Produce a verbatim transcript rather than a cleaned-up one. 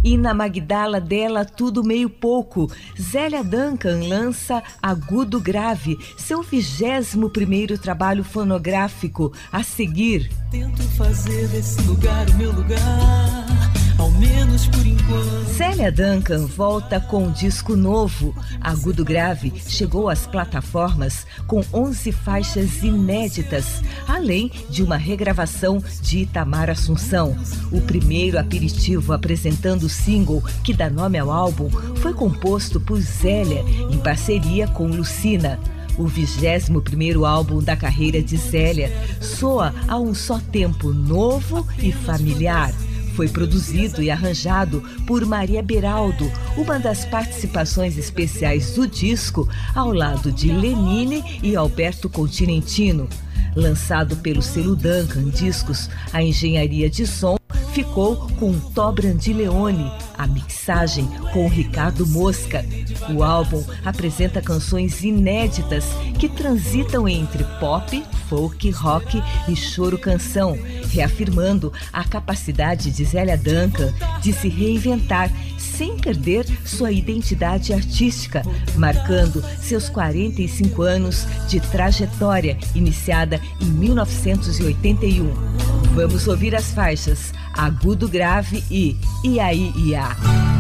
E na Magdala dela tudo meio pouco, Zélia Duncan lança Agudo Grave, seu vigésimo primeiro trabalho fonográfico. A seguir, tento fazer desse lugar o meu lugar, ao menos por enquanto. Zélia Duncan volta com um disco novo. Agudo Grave chegou às plataformas com onze faixas inéditas, além de uma regravação de Itamar Assunção. O primeiro aperitivo apresentando o single que dá nome ao álbum foi composto por Zélia, em parceria com Lucina. O vigésimo primeiro álbum da carreira de Zélia soa a um só tempo novo e familiar. Foi produzido e arranjado por Maria Beraldo, uma das participações especiais do disco, ao lado de Lenine e Alberto Continentino. Lançado pelo selo Duncan Discos, a engenharia de som ficou com Tó Brandileone, a mixagem com Ricardo Mosca. O álbum apresenta canções inéditas que transitam entre pop, folk, rock e choro-canção, reafirmando a capacidade de Zélia Duncan de se reinventar sem perder sua identidade artística, marcando seus quarenta e cinco anos de trajetória iniciada em mil novecentos e oitenta e um. Vamos ouvir as faixas Agudo Grave e Iai Ia.